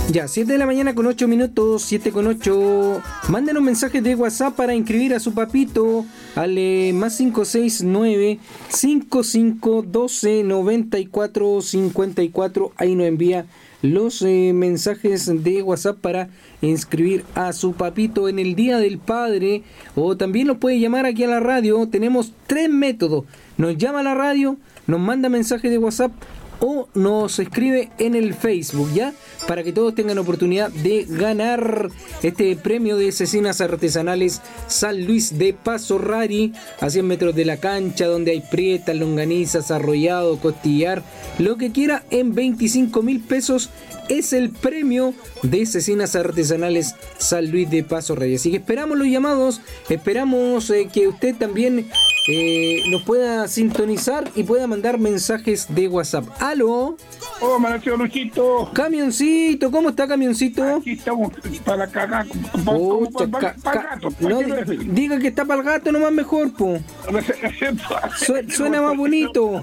Ya, 7 de la mañana con 8 minutos, 7 con 8. Manden un mensaje de WhatsApp para inscribir a su papito al más 569 5512 94 54. Ahí nos envía los mensajes de WhatsApp para inscribir a su papito en el Día del Padre, o también nos puede llamar aquí a la radio. Tenemos 3 métodos: nos llama a la radio, nos manda mensaje de WhatsApp o nos escribe en el Facebook, ¿ya? Para que todos tengan oportunidad de ganar este premio de cecinas artesanales San Luis de Paso Rari, a 100 metros de la cancha, donde hay prietas, longanizas, arrollado, costillar, lo que quiera, en 25.000 pesos es el premio de cecinas artesanales San Luis de Paso Rari. Así que esperamos los llamados, esperamos que usted también nos pueda sintonizar y pueda mandar mensajes de WhatsApp. ¿Aló? Oh, Marcio Luchito. Camioncito, ¿cómo está, Camioncito? Aquí estamos para cagar. No, diga que está para el gato nomás mejor, po. Suena más bonito.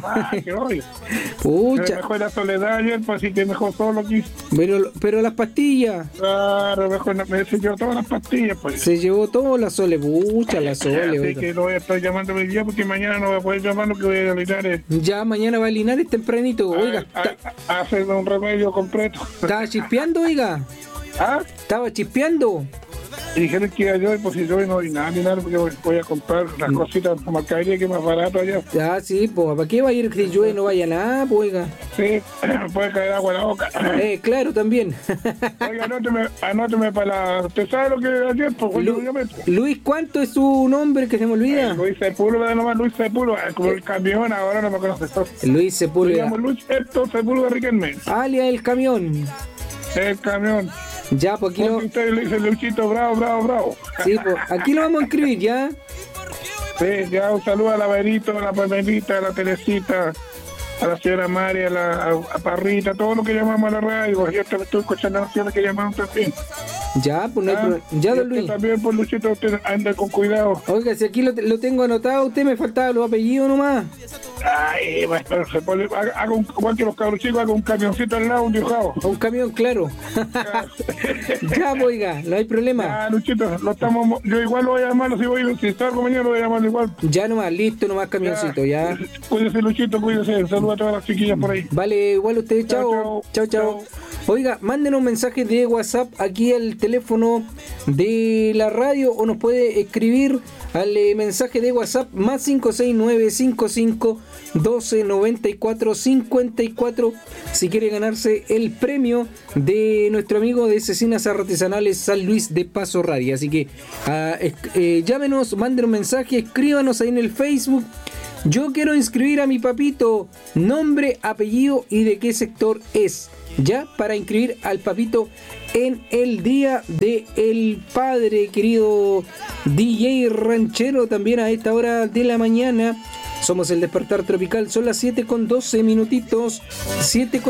Pucha. Mejor la soledad ayer, pues sí que mejor solo aquí. Pero las pastillas. Claro, mejor se llevó todas las pastillas, pues. Se llevó todas las Sole, pucha, la Sole. Así que no voy a estar llamando hoy día porque mañana no voy a poder llamarlo, que voy a ir a Linares. Ya, mañana va a Linares tempranito, oiga. Hacer un remedio completo. ¿Estaba chispeando, oiga? ¿Ah? ¿Estaba chispeando? Y dijeron que iba yo, y pues si yo no voy nada, porque voy a comprar las cositas como mercadería que es más barato allá. Ah, sí, pues, ¿para qué va a ir si llueve no vaya nada, pues, oiga? Sí, puede caer agua en la boca. Claro, también. Oiga, anóteme para la... ¿Usted sabe lo que ayer? Pues, Luis, ¿cuánto es su nombre que se me olvida? Luis Sepúlveda, nomás Luis Sepúlveda, como el camión, ahora no me conoce. Luis Sepúlveda. Me llamo Luis Sepúlveda Riquelme. Alias el camión. El camión. Ya, pues aquí usted le dice Luchito, bravo. Sí, pues aquí lo vamos a escribir, ¿ya? Sí, ya, un saludo a la Verito, a la Pamelita, a la Teresita, a la señora María, a Parrita, todo lo que llamamos a la radio. Yo estoy escuchando a las señoras que llamaron también. Ya, pues no hay problema. Ya, don Luis. También, por Luchito, usted anda con cuidado. Oiga, si aquí lo tengo anotado, usted me faltaba los apellidos nomás. Ay, bueno, haga igual que los cabros chicos, haga un camioncito al lado, un dibujado. Un camión, claro. Ya, pues, oiga, no hay problema. Ya, Luchito, yo igual lo voy a llamar, si salgo mañana lo voy a llamar igual. Ya nomás, listo nomás, camioncito, ya. Cuídese, Luchito, cuídese. Saludos a todas las chiquillas por ahí. Vale, igual usted, chao. Oiga, manden un mensaje de WhatsApp aquí al teléfono de la radio, o nos puede escribir al mensaje de WhatsApp más 569 55 12 94 54 si quiere ganarse el premio de nuestro amigo de Cecinas Artesanales San Luis de Paso Rari. Así que llámenos, manden un mensaje, escríbanos ahí en el Facebook. Yo quiero inscribir a mi papito, nombre, apellido y de qué sector es, ya, para inscribir al papito en el Día del Padre, querido DJ ranchero, también a esta hora de la mañana. Somos el Despertar Tropical, son las 7 con 12 minutitos, 7 con